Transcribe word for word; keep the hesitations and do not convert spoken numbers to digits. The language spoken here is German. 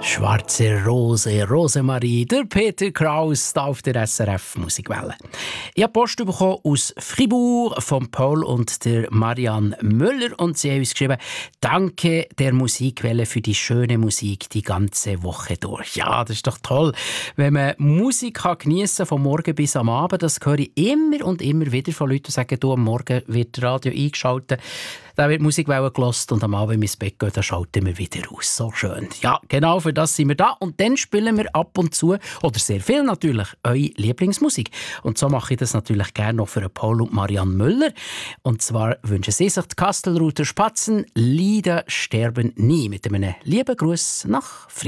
Schwarze Rose, Rosemarie, der Peter Kraus da auf der S R F Musikwelle. Ich habe Post bekommen aus Fribourg von Paul und der Marianne Müller und sie haben uns geschrieben: Danke der Musikwelle für die schöne Musik die ganze Woche durch. Ja, das ist doch toll, wenn man Musik kann geniessen kann, von morgen bis am Abend. Das höre ich immer und immer wieder von Leuten, die sagen, du, am Morgen wird das Radio eingeschaltet, da wird Musikwelle gehört und am Abend ins Bett gehen, dann schalten wir wieder aus. So schön. Ja, genau, für das sind wir da. Und dann spielen wir ab und zu, oder sehr viel natürlich, eure Lieblingsmusik. Und so mache ich das natürlich gerne noch für Paul und Marianne Müller. Und zwar wünschen sie sich die Kastelruther Spatzen «Lieder sterben nie» mit einem lieben Gruß nach Fribourg.